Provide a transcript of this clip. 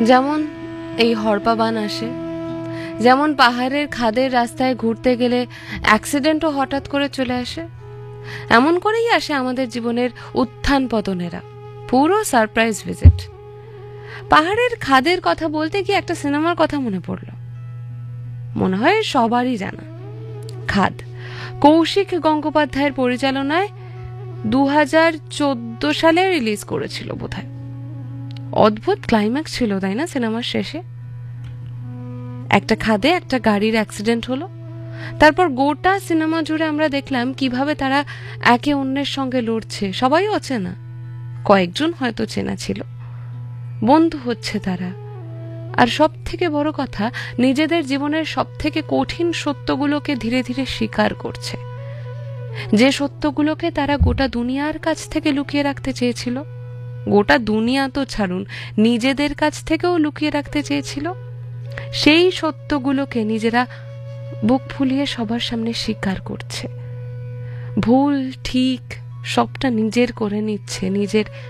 যেমন এই হরপা বান আসে, যেমন পাহাড়ের খাদের রাস্তায় ঘুরতে গেলে অ্যাক্সিডেন্টও হঠাৎ করে চলে আসে, এমন করেই আসে আমাদের জীবনের উত্থান পতনেরা, পুরো সারপ্রাইজ ভিজিট। পাহাড়ের খাদের কথা বলতে গিয়ে একটা সিনেমার কথা মনে পড়লো, মনে হয় সবারই জানা, খাদ। কৌশিক গঙ্গোপাধ্যায়ের পরিচালনায় 2014 সালে রিলিজ করেছিল বোধহয়। অদ্ভুত ক্লাইম্যাক্স ছিল, তাই না? সিনেমার শেষে একটা খাদে একটা গাড়ির অ্যাক্সিডেন্ট হলো, তারপর গোটা সিনেমা জুড়ে আমরা দেখলাম কিভাবে তারা একে অন্যের সঙ্গে লড়ছে। সবাই অচেনা, কয়েকজন হয়তো চেনা ছিল, বন্ধু হচ্ছে তারা। আর সব থেকে বড় কথা, নিজেদের জীবনের সব থেকে কঠিন সত্যগুলোকে ধীরে ধীরে স্বীকার করছে, যে সত্যগুলোকে তারা গোটা দুনিয়ার কাছ থেকে লুকিয়ে রাখতে চেয়েছিল। গোটা দুনিয়া তো ছাড়ুন, নিজেদের কাছ থেকেও লুকিয়ে রাখতে চেয়েছিল, সেই সত্যগুলোকে নিজেরা বুক ফুলিয়ে সবার সামনে স্বীকার করছে। ভুল ঠিক সবটা নিজের করে নিচ্ছে, নিজের